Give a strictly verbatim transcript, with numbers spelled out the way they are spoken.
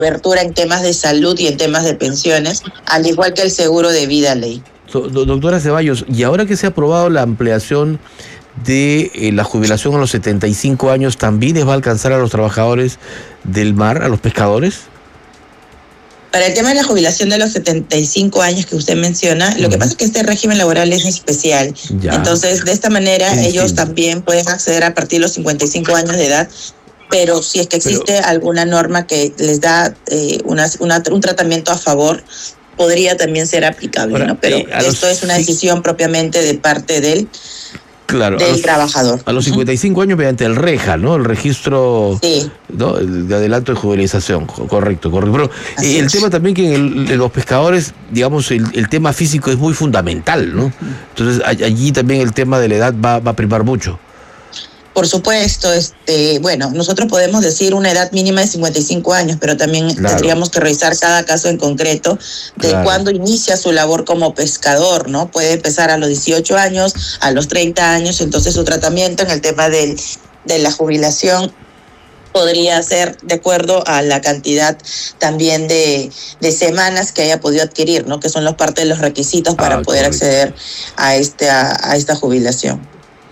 cobertura en temas de salud y en temas de pensiones, al igual que el seguro de vida ley. So, do, doctora Ceballos, y ahora que se ha aprobado la ampliación de eh, la jubilación a los setenta y cinco años, ¿también les va a alcanzar a los trabajadores del mar, a los pescadores? Para el tema de la jubilación de los setenta y cinco años que usted menciona, lo uh-huh. que pasa es que este régimen laboral es especial. Ya. Entonces, de esta manera, sí, ellos sí. también pueden acceder a partir de los cincuenta y cinco años de edad, pero si es que existe pero, alguna norma que les da eh, una, una, un tratamiento a favor, podría también ser aplicable, ahora, ¿no? Pero eh, esto los, es una decisión sí. propiamente de parte del, claro, del a los, trabajador. A los cincuenta y cinco uh-huh. años mediante el REJA, ¿no? El registro sí. ¿no? de adelanto de jubilización, correcto, correcto. Pero Así el es. tema también que en, el, en los pescadores, digamos, el, el tema físico es muy fundamental, ¿no? Entonces allí también el tema de la edad va, va a primar mucho. Por supuesto, este, bueno, nosotros podemos decir una edad mínima de cincuenta y cinco años, pero también claro. tendríamos que revisar cada caso en concreto de claro. cuándo inicia su labor como pescador, ¿no? Puede empezar a los dieciocho años, a los treinta años, entonces su tratamiento en el tema del, de la jubilación podría ser de acuerdo a la cantidad también de, de semanas que haya podido adquirir, ¿no? Que son los parte de los requisitos para ah, poder correcto. acceder a, este, a, a esta jubilación.